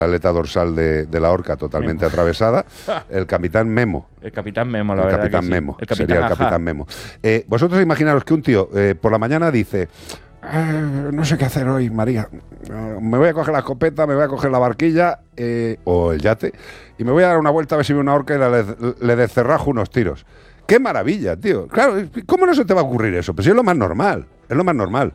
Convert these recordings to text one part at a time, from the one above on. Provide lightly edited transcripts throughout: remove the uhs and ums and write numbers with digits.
la aleta dorsal de la orca totalmente atravesada, el capitán Memo. El capitán Memo, la el verdad capitán que sí. Memo, El capitán sería el Ajá. capitán Memo. Vosotros imaginaros que un tío por la mañana dice: no sé qué hacer hoy, María. Me voy a coger la escopeta, me voy a coger la barquilla o el yate y me voy a dar una vuelta a ver si veo una orca y le descerrajo unos tiros. ¡Qué maravilla, tío! Claro, ¿cómo no se te va a ocurrir eso? Pues es lo más normal, es lo más normal.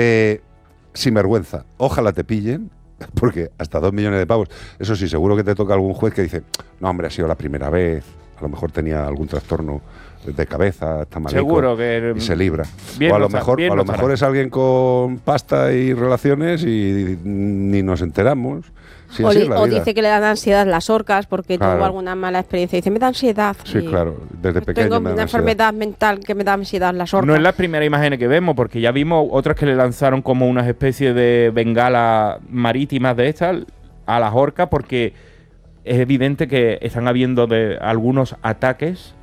Sinvergüenza, ojalá te pillen, porque hasta 2 millones de pavos, eso sí, seguro que te toca algún juez que dice: no, hombre, ha sido la primera vez, a lo mejor tenía algún trastorno de cabeza, está malico, seguro que y se libra. Bien O a lo no mejor, bien a lo no mejor es alguien con pasta y relaciones y ni nos enteramos. Sí, así es la vida. Dice que le dan ansiedad las orcas porque Claro. tuvo alguna mala experiencia. Dice, me da ansiedad. Sí, Y claro, desde pequeño tengo me da una ansiedad. enfermedad mental que me da ansiedad las orcas. No es la primera imagen que vemos, porque ya vimos otras que le lanzaron como unas especies de bengalas marítimas de estas a las orcas, porque es evidente que están habiendo algunos ataques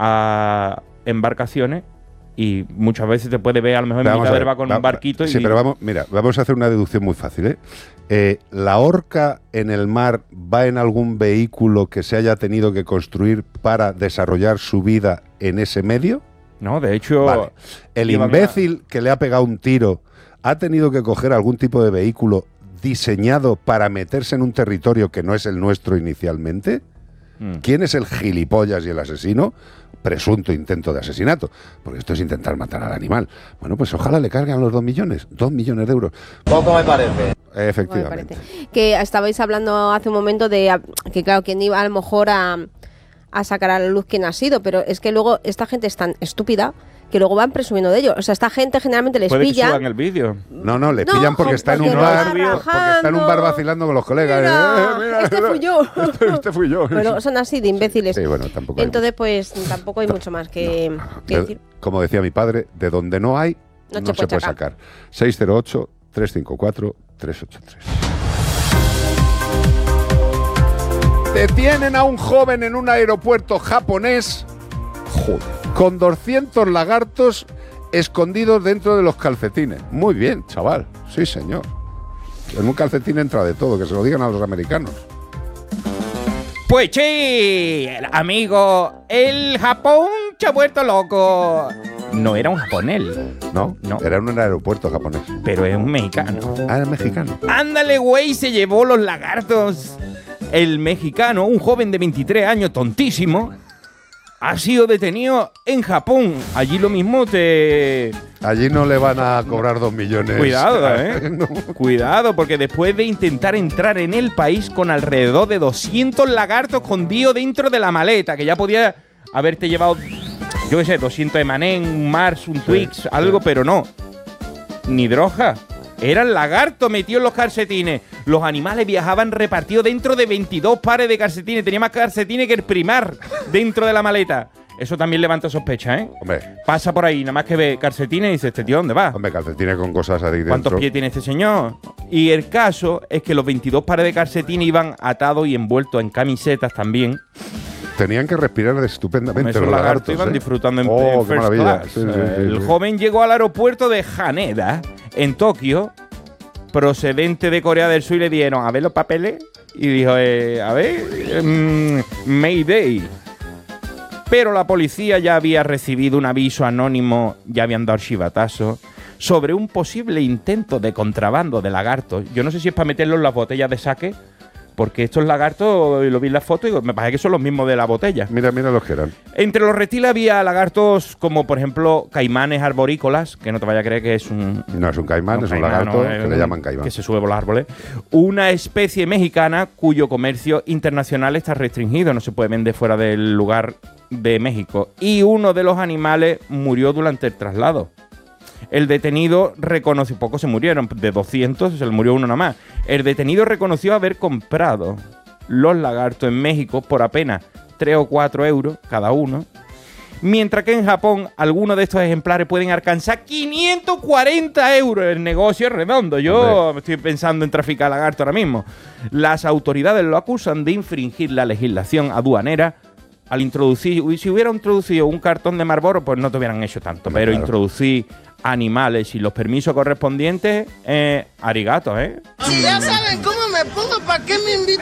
a embarcaciones y muchas veces te puede ver a lo mejor en mitad del barco con un barquito. Sí, pero vamos a hacer una deducción muy fácil, ¿la orca en el mar va en algún vehículo que se haya tenido que construir para desarrollar su vida en ese medio? No, de hecho... Vale. El imbécil que le ha pegado un tiro ha tenido que coger algún tipo de vehículo diseñado para meterse en un territorio que no es el nuestro inicialmente. ¿Quién es el gilipollas y el asesino? Presunto intento de asesinato, porque esto es intentar matar al animal. Bueno, pues ojalá le carguen los 2 millones, 2 millones de euros. Poco me parece. Efectivamente. Que estabais hablando hace un momento de que, claro, quien iba a lo mejor a sacar a la luz quién ha sido, pero es que luego esta gente es tan estúpida que luego van presumiendo de ello. O sea, esta gente generalmente les Puede que pilla. suban el vídeo. No, le pillan porque está en un bar, porque está en un bar vacilando con los colegas. Mira, este fui yo. Este fui yo. Bueno, son así de imbéciles. Sí, bueno, tampoco hay Entonces, pues tampoco hay mucho más que decir. Como decía mi padre, de donde no hay, no se puede sacar. 608-354-383. Detienen a un joven en un aeropuerto japonés, con 200 lagartos escondidos dentro de los calcetines. Muy bien, chaval. Sí, señor. En un calcetín entra de todo, que se lo digan a los americanos. Pues sí, amigo, el Japón se ha vuelto loco. No era un japonés. No, era en un aeropuerto japonés. Pero es un mexicano. Ah, era mexicano. Ándale, güey, se llevó los lagartos. El mexicano, un joven de 23 años, tontísimo, ha sido detenido en Japón. Allí lo mismo Allí no le van a cobrar 2 millones. Cuidado, No. Cuidado, porque después de intentar entrar en el país con alrededor de 200 lagartos escondidos dentro de la maleta, que ya podía haberte llevado, yo qué sé, 200 M&M, un Mars, un Twix, algo, pero no. Ni droga. Eran lagartos metidos en los calcetines. Los animales viajaban repartidos dentro de 22 pares de calcetines. Tenía más calcetines que el primar dentro de la maleta. Eso también levanta sospecha, ¿eh? Hombre. Pasa por ahí, nada más que ve calcetines y dice, ¿este tío dónde va? Hombre, calcetines con cosas ahí dentro. ¿Cuántos pies tiene este señor? Y el caso es que los 22 pares de calcetines iban atados y envueltos en camisetas también. Tenían que respirar estupendamente Esos los lagartos, iban disfrutando en qué first maravilla. class. Sí, El sí. joven llegó al aeropuerto de Haneda, en Tokio, procedente de Corea del Sur, y le dieron a ver los papeles y dijo, a ver, Mayday. Pero la policía ya había recibido un aviso anónimo, ya habían dado chivatazo sobre un posible intento de contrabando de lagartos. Yo no sé si es para meterlos en las botellas de sake, porque estos lagartos, lo vi en la foto y me parece que son los mismos de la botella. Mira los que eran. Entre los reptiles había lagartos como, por ejemplo, caimanes arborícolas, que no te vaya a creer que es un... No es un caimán, es un lagarto que le llaman caimán. Que se sube por los árboles. Una especie mexicana cuyo comercio internacional está restringido, no se puede vender fuera del lugar de México. Y uno de los animales murió durante el traslado. El detenido reconoció, pocos se murieron, de 200 se le murió uno nada más. El detenido reconoció haber comprado los lagartos en México por apenas 3 o 4 euros cada uno, mientras que en Japón algunos de estos ejemplares pueden alcanzar 540 euros. El negocio es redondo. Yo estoy pensando en traficar lagartos ahora mismo. Las autoridades lo acusan de infringir la legislación aduanera al introducir, si hubiera introducido un cartón de Marlboro, pues no te hubieran hecho tanto, pero claro, introducir animales y los permisos correspondientes, arigato, Ya saben cómo me pudo, ¿para qué me invitó?